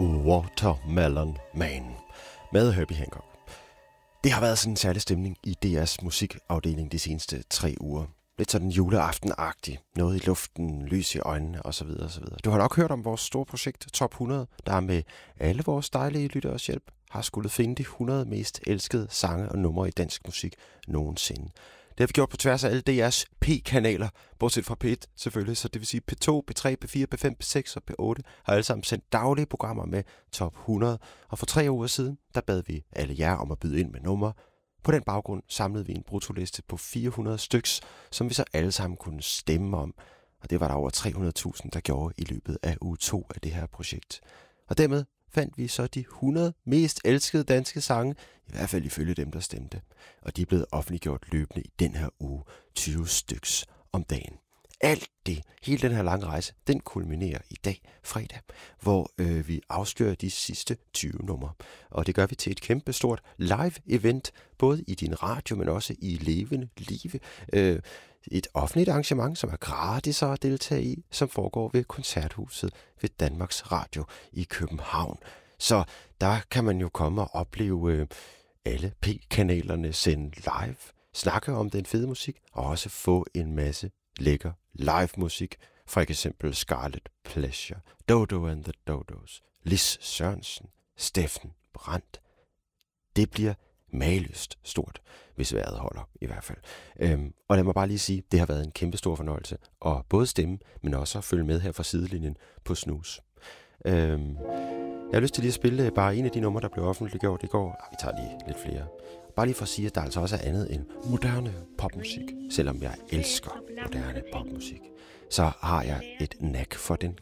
Watermelon Man med Herbie Hancock. Det har været sådan en særlig stemning i DR's musikafdeling de seneste 3 uger. Lidt sådan juleaftenagtigt. Noget i luften, lys i øjnene osv. osv. Du har nok hørt om vores store projekt Top 100, der med alle vores dejlige lytteres hjælp har skulle finde de 100 mest elskede sange og numre i dansk musik nogensinde. Det har vi gjort på tværs af alle DR's P-kanaler, bortset fra P1 selvfølgelig, så det vil sige P2, P3, P4, P5, P6 og P8 har alle sammen sendt daglige programmer med Top 100. Og for 3 uger siden, der bad vi alle jer om at byde ind med numre. På den baggrund samlede vi en brutoliste på 400 styks, som vi så alle sammen kunne stemme om. Og det var der over 300.000, der gjorde i løbet af uge 2 af det her projekt. Og dermed fandt vi så de 100 mest elskede danske sange, i hvert fald ifølge dem, der stemte. Og de er blevet offentliggjort løbende i den her uge, 20 styks om dagen. Alt det, hele den her lange rejse, den kulminerer i dag, fredag, hvor vi afslører de sidste 20 numre. Og det gør vi til et kæmpestort live-event, både i din radio, men også i levende live. Et offentligt arrangement, som er gratis at deltage i, som foregår ved Koncerthuset ved Danmarks Radio i København. Så der kan man jo komme og opleve alle P-kanalerne sende live, snakke om den fede musik, og også få en masse lækker live musik, for eksempel Scarlet Pleasure, Dodo and the Dodos, Lis Sørensen, Steffen Brandt. Det bliver mageløst stort, hvis vejret holder i hvert fald. Og lad mig bare lige sige, det har været en kæmpe stor fornøjelse at både stemme, men også at følge med her fra sidelinjen på Snus. Jeg har lyst til lige at spille bare en af de numre, der blev offentliggjort i går. Vi tager lige lidt flere. Bare lige for at sige, at der altså også er andet end moderne popmusik. Selvom jeg elsker moderne popmusik, så har jeg et knak for den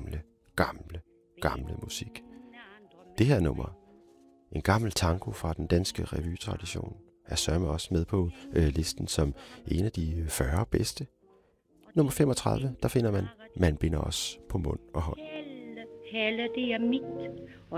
gamle musik. Det her nummer, en gammel tango fra den danske revytradition, er sørme også med på listen som en af de 40 bedste. Nummer 35, der finder man binder os på mund og hånd. Helle, det er mit, og